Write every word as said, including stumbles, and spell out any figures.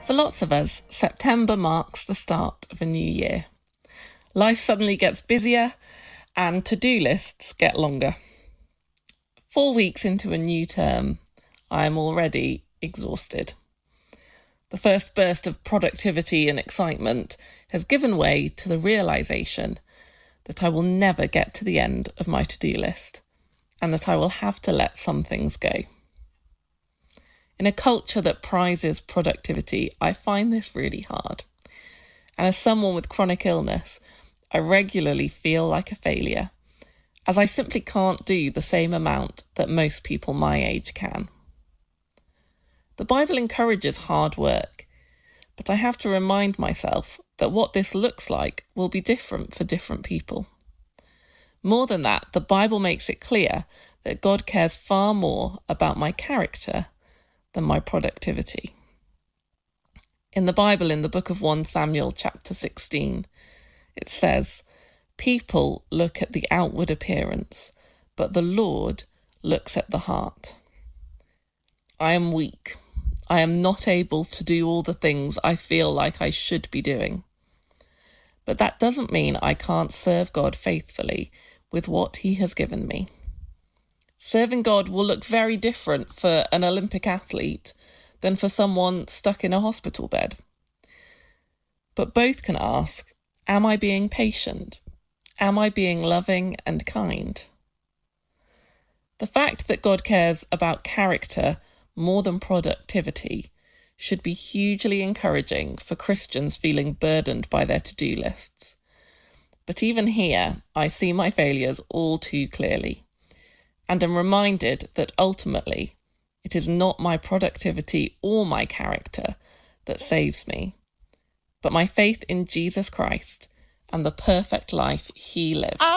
For lots of us, September marks the start of a new year. Life suddenly gets busier and to-do lists get longer. Four weeks into a new term, I am already exhausted. The first burst of productivity and excitement has given way to the realisation that I will never get to the end of my to-do list and that I will have to let some things go. In a culture that prizes productivity, I find this really hard. And as someone with chronic illness, I regularly feel like a failure, as I simply can't do the same amount that most people my age can. The Bible encourages hard work, but I have to remind myself that what this looks like will be different for different people. More than that, the Bible makes it clear that God cares far more about my character than my productivity. In the Bible, in the book of First Samuel chapter sixteen, it says, "People look at the outward appearance, but the Lord looks at the heart." I am weak. I am not able to do all the things I feel like I should be doing. But that doesn't mean I can't serve God faithfully with what He has given me. Serving God will look very different for an Olympic athlete than for someone stuck in a hospital bed. But both can ask, am I being patient? Am I being loving and kind? The fact that God cares about character more than productivity should be hugely encouraging for Christians feeling burdened by their to-do lists. But even here, I see my failures all too clearly, and am reminded that ultimately it is not my productivity or my character that saves me, but my faith in Jesus Christ and the perfect life He lived.